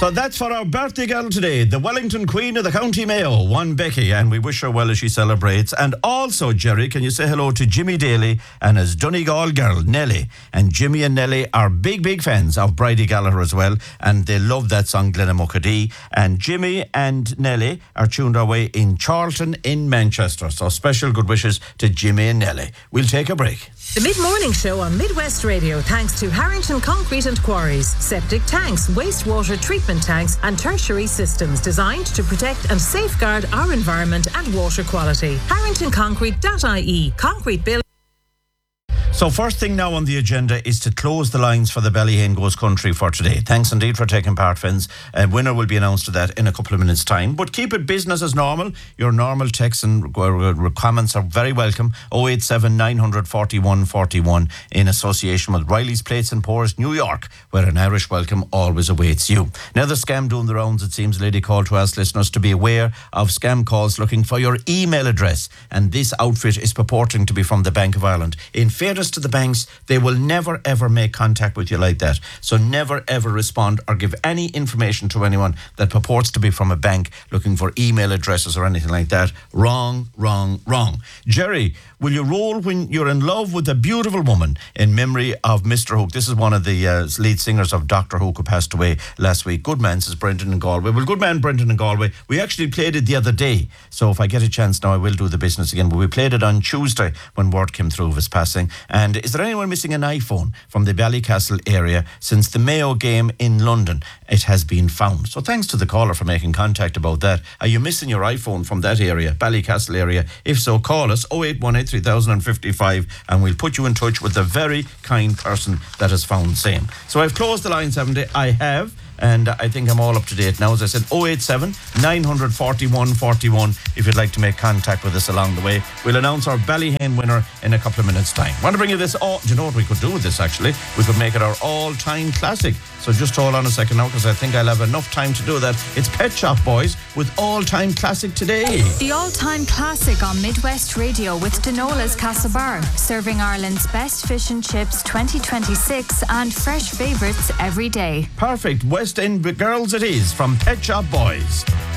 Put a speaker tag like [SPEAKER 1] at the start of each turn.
[SPEAKER 1] So that's for our birthday girl today, the Wellington Queen of the County Mayo, one Becky, and we wish her well as she celebrates. And also, Jerry, can you say hello to Jimmy Daly and his Donegal girl, Nellie? And Jimmy and Nellie are big fans of Bridie Gallagher as well, and they love that song, Glenamuckadee. And Jimmy and Nellie are tuned our way in Charlton in Manchester. So special good wishes to Jimmy and Nellie. We'll take a break.
[SPEAKER 2] The Mid-Morning Show on Midwest Radio, thanks to Harrington Concrete and Quarries. Septic tanks, wastewater treatment tanks and tertiary systems designed to protect and safeguard our environment and water quality. HarringtonConcrete.ie. Concrete build.
[SPEAKER 1] So first thing now on the agenda is to close the lines for the Ballyhane Goes Country for today. Thanks indeed for taking part, friends. A winner will be announced to that in a couple of minutes' time. But keep it business as normal. Your normal texts and comments are very welcome. 087 941 41 in association with Riley's Plates and Pours, New York, where an Irish welcome always awaits you. Another scam doing the rounds, it seems. A lady called to ask listeners to be aware of scam calls looking for your email address. And this outfit is purporting to be from the Bank of Ireland. In fairness to the banks, they will never ever make contact with you like that. So never ever respond or give any information to anyone that purports to be from a bank looking for email addresses or anything like that. Wrong. Jerry, will you roll when you're in love with a beautiful woman in memory of Mr. Hook? This is one of the lead singers of Dr. Hook who passed away last week. Good man, says Brendan in Galway. Well, good man, Brendan in Galway. We actually played it the other day. So if I get a chance now, I will do the business again. But we played it on Tuesday when word came through of his passing. And is there anyone missing an iPhone from the Ballycastle area since the Mayo game in London? It has been found. So thanks to the caller for making contact about that. Are you missing your iPhone from that area, Ballycastle area? If so, call us 0818 3055 and we'll put you in touch with the very kind person that has found same. So I've closed the lines, haven't I? I have. And I think I'm all up to date now. As I said, 087 941 41 if you'd like to make contact with us along the way. We'll announce our Ballyhane winner in a couple of minutes' time. Want to bring you this? Do you know what we could do with this, actually? We could make it our all-time classic. So just hold on a second now, because I think I'll have enough time to do that. It's Pet Shop Boys with All-Time Classic today.
[SPEAKER 3] The All-Time Classic on Midwest Radio with Denola's Castlebar, serving Ireland's best fish and chips 2026 and fresh favourites every day.
[SPEAKER 1] Perfect. West End Girls it is from Pet Shop Boys.